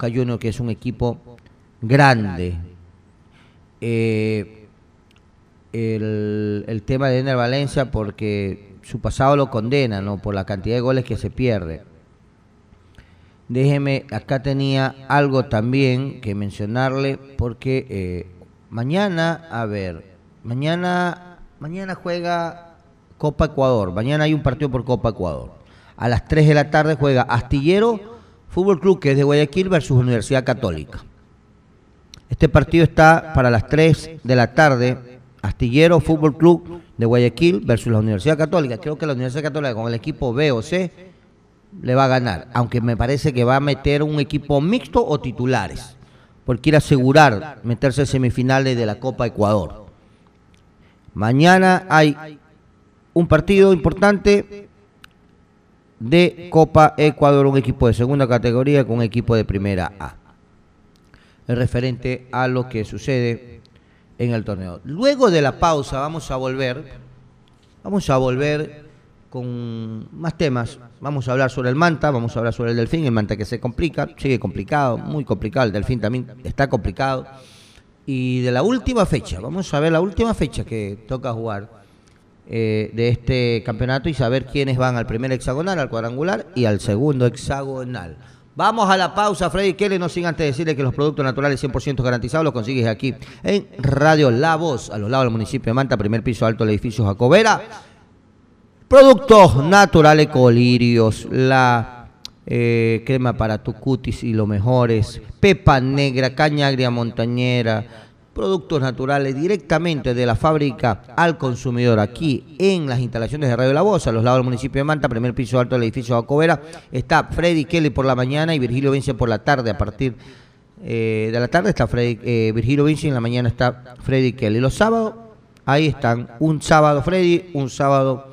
Boca Juniors, que es un equipo grande. El tema de Ener Valencia, porque su pasado lo condena, ¿no? Por la cantidad de goles que se pierde. Déjeme, acá tenía algo también que mencionarle, porque mañana juega Copa Ecuador. Mañana hay un partido por Copa Ecuador. A las 3 de la tarde juega Astillero Fútbol Club, que es de Guayaquil, versus Universidad Católica. Este partido está para las 3 de la tarde. Astillero Fútbol Club de Guayaquil versus la Universidad Católica. Creo que la Universidad Católica con el equipo B o C le va a ganar, aunque me parece que va a meter un equipo mixto o titulares, porque quiere asegurar meterse en semifinales de la Copa Ecuador. Mañana hay un partido importante de Copa Ecuador, un equipo de segunda categoría con un equipo de primera A. Es referente a lo que sucede en el torneo. Luego de la pausa vamos a volver con más temas. Vamos a hablar sobre el Manta, vamos a hablar sobre el Delfín, el Manta que se complica, sigue complicado, muy complicado, el Delfín también está complicado. Y de la última fecha, vamos a ver la última fecha que toca jugar de este campeonato y saber quiénes van al primer hexagonal, al cuadrangular y al segundo hexagonal. Vamos a la pausa, Freddy Kelly, no sin antes decirle que los productos naturales 100% garantizados los consigues aquí en Radio La Voz, a los lados del municipio de Manta, primer piso alto del edificio Jacobera. Productos naturales Colirios, la crema para tu cutis y lo mejores, pepa negra, caña agria montañera, productos naturales directamente de la fábrica al consumidor aquí en las instalaciones de Radio La Voz, a los lados del municipio de Manta, primer piso alto del edificio Jacobera. Está Freddy Kelly por la mañana y Virgilio Vinci por la tarde. A partir de la tarde está Virgilio Vinci y en la mañana está Freddy Kelly. Los sábados, ahí están, un sábado Freddy, un sábado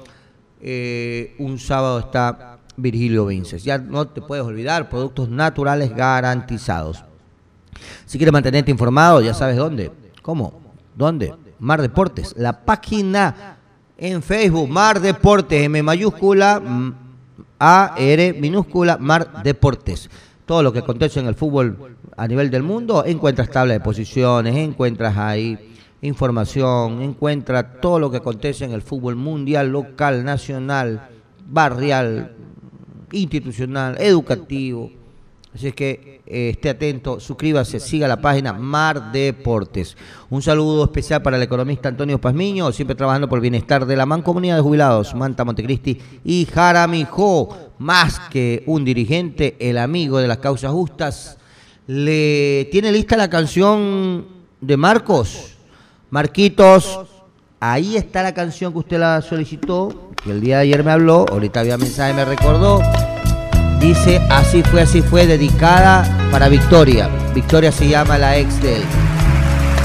está Virgilio Vinces. Ya no te puedes olvidar, productos naturales garantizados. Si quieres mantenerte informado, ya sabes dónde. ¿Cómo? ¿Dónde? Mar Deportes. La página en Facebook, Mar Deportes, M mayúscula, A-R minúscula, Mar Deportes. Todo lo que acontece en el fútbol a nivel del mundo, encuentras tabla de posiciones, encuentras ahí información, encuentra todo lo que acontece en el fútbol mundial, local, nacional, barrial, institucional, educativo. Así es que esté atento, suscríbase, siga la página Mar Deportes. Un saludo especial para el economista Antonio Pazmiño, siempre trabajando por el bienestar de la Mancomunidad de Jubilados, Manta, Montecristi y Jaramillo. Más que un dirigente, el amigo de las causas justas. ¿Le tiene lista la canción de Marcos? Marquitos, ahí está la canción que usted la solicitó, que el día de ayer me habló, ahorita había mensaje, me recordó. Dice, así fue, dedicada para Victoria. Victoria se llama la ex de él.